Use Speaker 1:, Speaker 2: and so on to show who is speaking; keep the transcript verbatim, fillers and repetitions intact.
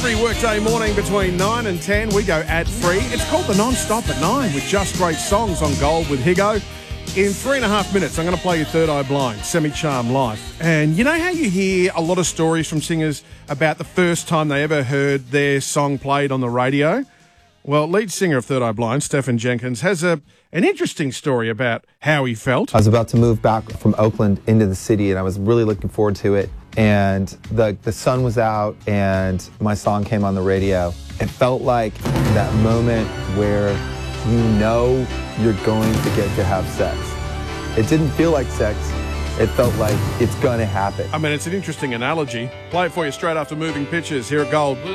Speaker 1: Every workday morning between nine and ten, we go ad-free. It's called The Non-Stop at nine with just great songs on Gold with Higo. In three and a half minutes, I'm going to play you Third Eye Blind, Semi-Charmed Life. And you know how you hear a lot of stories from singers about the first time they ever heard their song played on the radio? Well, lead singer of Third Eye Blind, Stephen Jenkins, has a an interesting story about how he felt.
Speaker 2: I was about to move back from Oakland into the city, and I was really looking forward to it. And the, the sun was out, and my song came on the radio. It felt like that moment where you know you're going to get to have sex. It didn't feel like sex. It felt like it's going to happen.
Speaker 1: I mean, it's an interesting analogy. Play it for you straight after Moving Pictures here at Gold.